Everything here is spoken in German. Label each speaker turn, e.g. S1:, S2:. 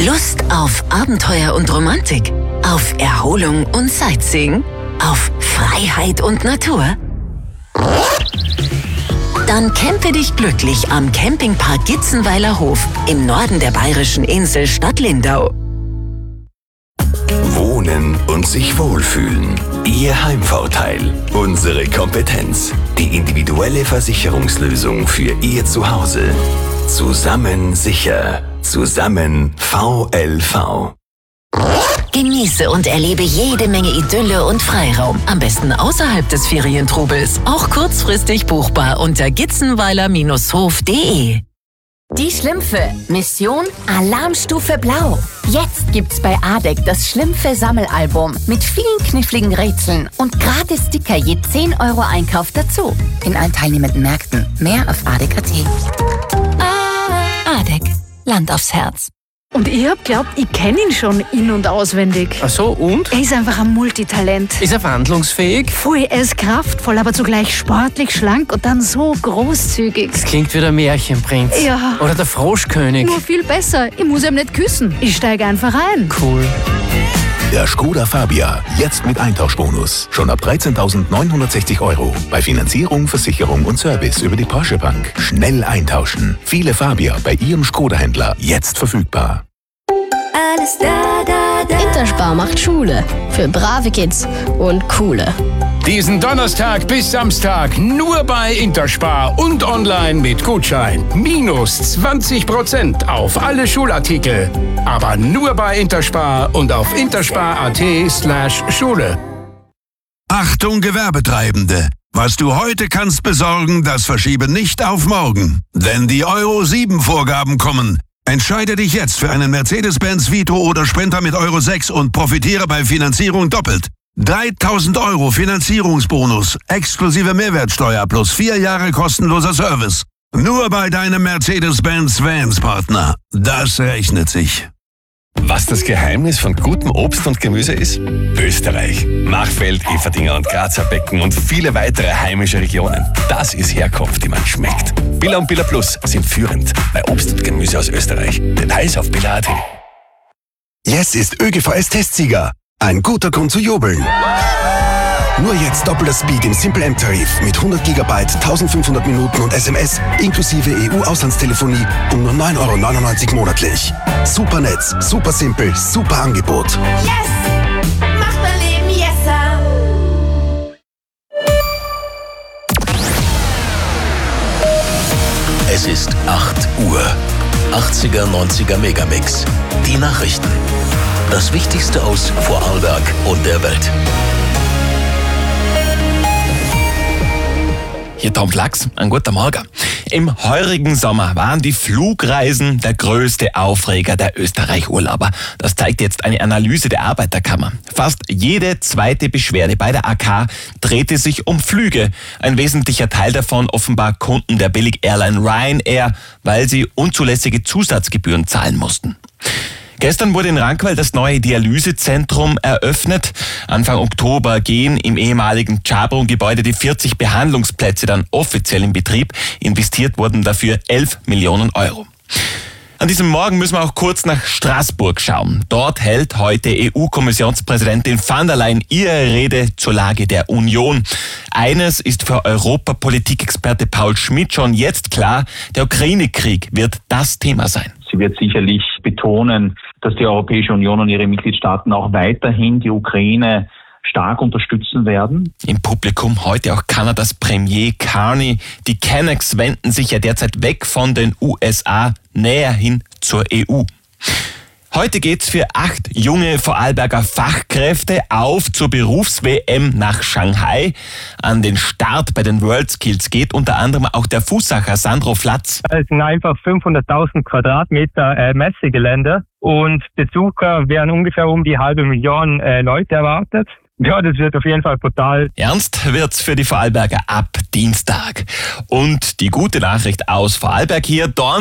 S1: Lust auf Abenteuer und Romantik? Auf Erholung und Sightseeing? Auf Freiheit und Natur? Dann campe dich glücklich am Campingpark Gitzenweiler Hof im Norden der bayerischen Insel Stadt Lindau.
S2: Wohnen und sich wohlfühlen. Ihr Heimvorteil. Unsere Kompetenz. Die individuelle Versicherungslösung für Ihr Zuhause. Zusammen sicher. Zusammen VLV.
S1: Genieße und erlebe jede Menge Idylle und Freiraum. Am besten außerhalb des Ferientrubels. Auch kurzfristig buchbar unter gitzenweiler-hof.de.
S3: Die Schlümpfe. Mission Alarmstufe Blau. Jetzt gibt's bei ADEC das Schlümpfe-Sammelalbum mit vielen kniffligen Rätseln und gratis Sticker je 10 € Einkauf dazu. In allen teilnehmenden Märkten. Mehr auf adec.at.
S1: ADEC. Land aufs Herz.
S4: Und ich hab glaubt, ich kenne ihn schon in- und auswendig.
S5: Ach so, und?
S4: Er ist einfach ein Multitalent.
S5: Ist er wandlungsfähig?
S4: Voll, er ist kraftvoll, aber zugleich sportlich, schlank und dann so großzügig.
S5: Das klingt wie der Märchenprinz.
S4: Ja.
S5: Oder der Froschkönig.
S4: Nur viel besser. Ich muss ihm nicht küssen. Ich steige einfach ein.
S5: Cool.
S6: Der Skoda Fabia, jetzt mit Eintauschbonus. Schon ab 13.960 €. Bei Finanzierung, Versicherung und Service über die Porsche Bank. Schnell eintauschen. Viele Fabia bei Ihrem Skoda-Händler jetzt verfügbar.
S7: Alles da.
S8: Interspar macht Schule. Für brave Kids und coole.
S9: Diesen Donnerstag bis Samstag nur bei Interspar und online mit Gutschein. Minus 20% auf alle Schulartikel. Aber nur bei Interspar und auf interspar.at/Schule.
S10: Achtung Gewerbetreibende! Was du heute kannst besorgen, das verschiebe nicht auf morgen. Denn die Euro 7 Vorgaben kommen. Entscheide dich jetzt für einen Mercedes-Benz Vito oder Sprinter mit Euro 6 und profitiere bei Finanzierung doppelt. 3.000 € Finanzierungsbonus, exklusive Mehrwertsteuer plus 4 Jahre kostenloser Service. Nur bei deinem Mercedes-Benz Vans-Partner. Das rechnet sich.
S2: Was das Geheimnis von gutem Obst und Gemüse ist? Österreich. Machfeld, Eferdingen und Grazer Becken und viele weitere heimische Regionen. Das ist Herkunft, die man schmeckt. Billa und Billa Plus sind führend bei Obst und Gemüse aus Österreich. Details auf billa.at.
S11: Jetzt ist ÖGVS Testsieger. Ein guter Grund zu jubeln. Nur jetzt doppelter Speed im Simple M-Tarif mit 100 GB, 1500 Minuten und SMS inklusive EU-Auslandstelefonie um nur 9,99 € monatlich. Super Netz, super simpel, super Angebot.
S7: Yes! Macht mein Leben yesser!
S2: Es ist 8 Uhr. 80er, 90er Megamix. Die Nachrichten. Das Wichtigste aus Vorarlberg und der Welt.
S12: Hier Tom Flachs, ein guter Morgen. Im heurigen Sommer waren die Flugreisen der größte Aufreger der Österreich-Urlauber. Das zeigt jetzt eine Analyse der Arbeiterkammer. Fast jede zweite Beschwerde bei der AK drehte sich um Flüge. Ein wesentlicher Teil davon offenbar Kunden der Billig-Airline Ryanair, weil sie unzulässige Zusatzgebühren zahlen mussten. Gestern wurde in Rankwell das neue Dialysezentrum eröffnet. Anfang Oktober gehen im ehemaligen Chabron-Gebäude die 40 Behandlungsplätze dann offiziell in Betrieb. Investiert wurden dafür 11 Millionen €. An diesem Morgen müssen wir auch kurz nach Straßburg schauen. Dort hält heute EU-Kommissionspräsidentin van der Leyen ihre Rede zur Lage der Union. Eines ist für Europapolitikexperte Paul Schmidt schon jetzt klar: Der Ukraine-Krieg wird das Thema sein.
S13: Sie wird sicherlich betonen, dass die Europäische Union und ihre Mitgliedstaaten auch weiterhin die Ukraine stark unterstützen werden.
S12: Im Publikum heute auch Kanadas Premier Carney. Die Canucks wenden sich ja derzeit weg von den USA, näher hin zur EU. Heute geht's für 8 junge Vorarlberger Fachkräfte auf zur Berufs-WM nach Shanghai. An den Start bei den WorldSkills geht unter anderem auch der Fußsacher Sandro Flatz.
S14: Es sind einfach 500.000 Quadratmeter Messegelände und Besucher werden ungefähr um die 500.000 Leute erwartet. Ja, das wird auf jeden Fall brutal.
S12: Ernst wird's für die Vorarlberger ab Dienstag. Und die gute Nachricht aus Vorarlberg hier: Dorn